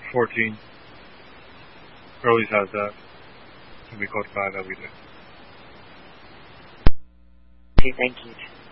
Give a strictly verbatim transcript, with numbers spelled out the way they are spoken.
fourteen. Early's has that. And we code five every day. Okay, thank you.